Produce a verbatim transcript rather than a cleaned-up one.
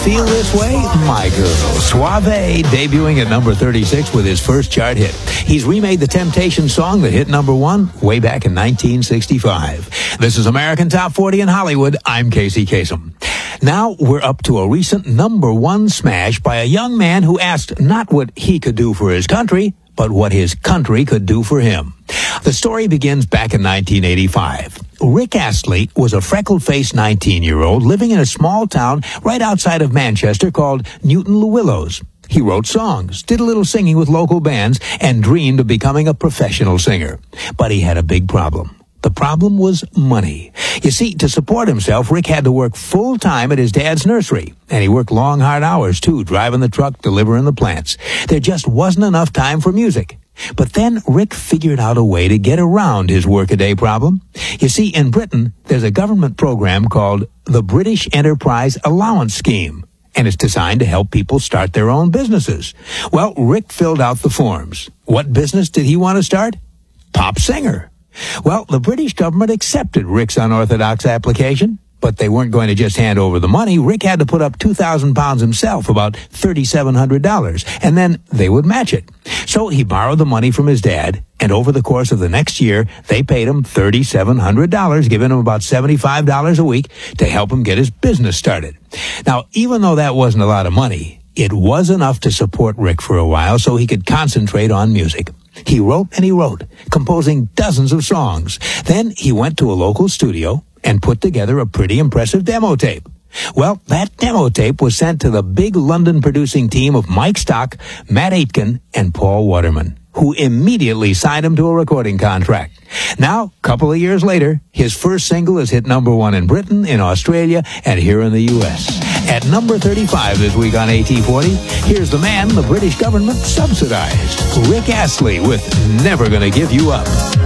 feel this way? My Girl, Suave, debuting at number thirty-six with his first chart hit. He's remade the Temptations song that hit number one way back in nineteen sixty-five. This is American Top forty in Hollywood. I'm Casey Kasem. Now we're up to a recent number one smash by a young man who asked not what he could do for his country, but what his country could do for him. The story begins back in nineteen eighty-five. Rick Astley was a freckled-faced nineteen-year-old living in a small town right outside of Manchester called Newton-le-Willows. He wrote songs, did a little singing with local bands, and dreamed of becoming a professional singer. But he had a big problem. The problem was money. You see, to support himself, Rick had to work full-time at his dad's nursery. And he worked long, hard hours, too, driving the truck, delivering the plants. There just wasn't enough time for music. But then Rick figured out a way to get around his workaday problem. You see, in Britain, there's a government program called the British Enterprise Allowance Scheme. And it's designed to help people start their own businesses. Well, Rick filled out the forms. What business did he want to start? Pop singer. Well, the British government accepted Rick's unorthodox application, but they weren't going to just hand over the money. Rick had to put up two thousand pounds himself, about three thousand seven hundred dollars, and then they would match it. So he borrowed the money from his dad, and over the course of the next year, they paid him three thousand seven hundred dollars, giving him about seventy-five dollars a week to help him get his business started. Now, even though that wasn't a lot of money, it was enough to support Rick for a while so he could concentrate on music. He wrote and he wrote, composing dozens of songs. Then he went to a local studio and put together a pretty impressive demo tape. Well, that demo tape was sent to the big London producing team of Mike Stock, Matt Aitken, and Paul Waterman, who immediately signed him to a recording contract. Now, a couple of years later, his first single has hit number one in Britain, in Australia, and here in the U S At number thirty-five this week on A T forty, here's the man the British government subsidized, Rick Astley with Never Gonna Give You Up.